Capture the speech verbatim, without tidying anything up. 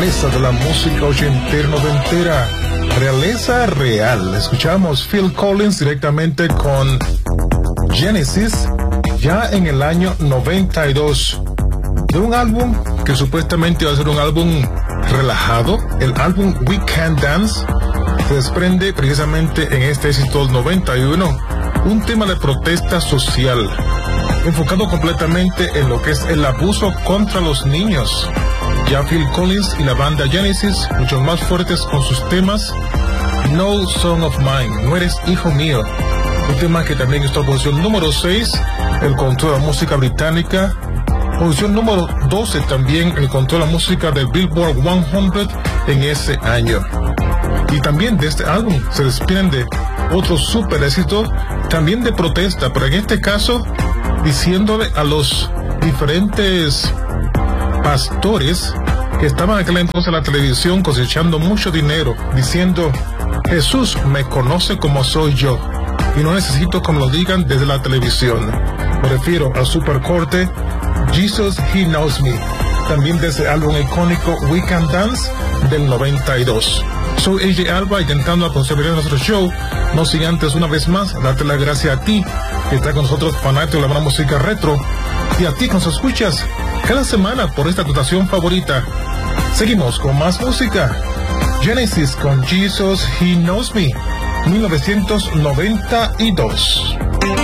realeza de la música ochentera noventera, realeza real. Escuchamos Phil Collins directamente con Genesis, ya en el año noventa y dos, de un álbum que supuestamente va a ser un álbum relajado. El álbum We Can Dance se desprende precisamente en este éxito del noventa y uno, un tema de protesta social, enfocado completamente en lo que es el abuso contra los niños. Ya Phil Collins y la banda Genesis, mucho más fuertes con sus temas. No Son of Mine, no eres hijo mío, un tema que también está en posición número seis, el control de la música británica. Posición número doce también, el control de la música del Billboard cien en ese año. Y también de este álbum se desprende otro super éxito, también de protesta, pero en este caso diciéndole a los diferentes pastores que estaban aquel entonces en la televisión cosechando mucho dinero, diciendo: Jesús me conoce como soy yo y no necesito que me lo digan desde la televisión. Me refiero al supercorte Jesus He Knows Me, también de ese álbum icónico We Can Dance del noventa y dos. Soy A J Alba, intentando aconsejar nuestro show, no sin antes una vez más darte la gracia a ti que está con nosotros, fanático de la buena música retro, y a ti que nos escuchas cada semana por esta dotación favorita. Seguimos con más música. Genesis con Jesus He Knows Me, mil novecientos noventa y dos.